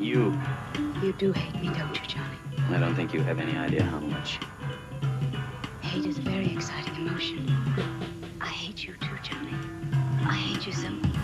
you. You do hate me, don't you, Johnny? I don't think you have any idea how much. Hate is a very exciting emotion. I hate you too, Johnny. I hate you so much.